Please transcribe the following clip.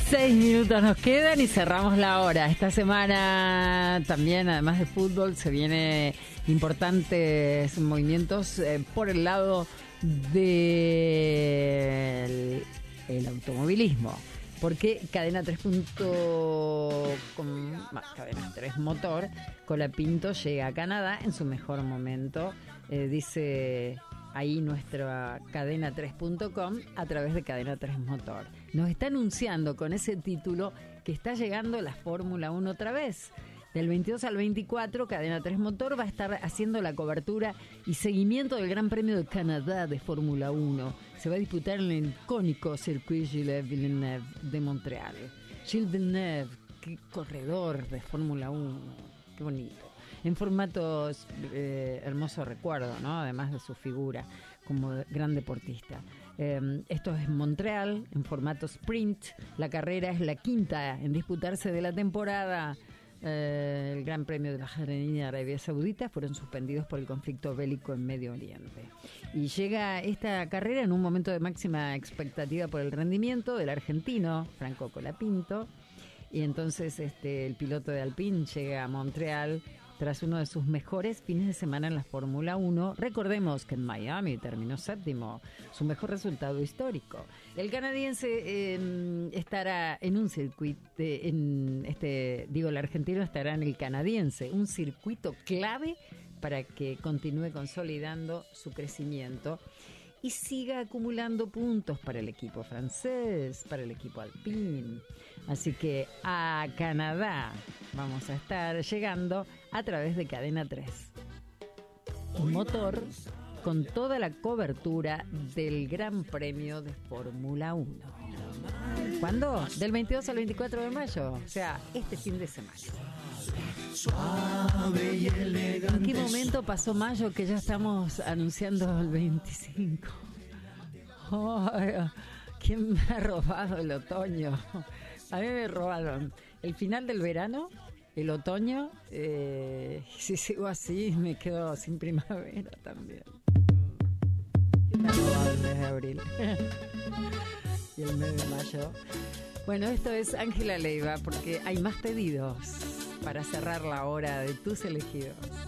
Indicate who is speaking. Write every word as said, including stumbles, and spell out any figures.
Speaker 1: Seis minutos nos quedan y cerramos la hora. Esta semana también, además de fútbol, se vienen importantes movimientos eh, por el lado del el automovilismo. Porque Cadena tres. Con, Cadena tres Motor, Colapinto llega a Canadá en su mejor momento. Eh, dice ahí nuestra cadena tres punto com a través de Cadena tres Motor. Nos está anunciando con ese título que está llegando la Fórmula uno otra vez. Del veintidós al veinticuatro, Cadena tres Motor va a estar haciendo la cobertura y seguimiento del Gran Premio de Canadá de Fórmula uno. Se va a disputar en el icónico Circuit Gilles Villeneuve de Montreal. Gilles Villeneuve, qué corredor de Fórmula uno, qué bonito. En formatos, eh, hermoso recuerdo, ¿no? Además de su figura como gran deportista. Eh, esto es Montreal, en formato sprint. La carrera es la quinta en disputarse de la temporada. Eh, el Gran Premio de Bahrein y Arabia Saudita fueron suspendidos por el conflicto bélico en Medio Oriente. Y llega esta carrera en un momento de máxima expectativa por el rendimiento del argentino Franco Colapinto. Y entonces este, el piloto de Alpine llega a Montreal tras uno de sus mejores fines de semana en la Fórmula uno. Recordemos que en Miami terminó séptimo, su mejor resultado histórico. El canadiense eh, estará en un circuito, eh, en este, digo, el argentino estará en el canadiense, un circuito clave para que continúe consolidando su crecimiento y siga acumulando puntos para el equipo francés, para el equipo Alpine. Así que a Canadá vamos a estar llegando a través de Cadena tres. Un motor con toda la cobertura del Gran Premio de Fórmula uno. ¿Cuándo? Del veintidós al veinticuatro de mayo, o sea, este fin de semana. ¿En qué momento pasó mayo que ya estamos anunciando el veinticinco? Oh, ¿quién me ha robado el otoño? A mí me robaron el final del verano, el otoño, eh, si sigo así me quedo sin primavera también. ¿Quién me ha robado el mes de abril? Y el mes de mayo. Bueno, esto es Ángela Leiva porque hay más pedidos para cerrar la hora de tus elegidos.